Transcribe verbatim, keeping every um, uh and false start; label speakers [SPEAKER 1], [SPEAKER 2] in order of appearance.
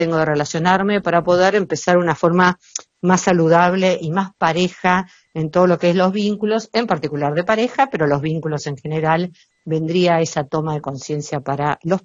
[SPEAKER 1] tengo de relacionarme para poder empezar una forma más saludable y más pareja en todo lo que es los vínculos, en particular de pareja, pero los vínculos en general, vendría esa toma de conciencia para los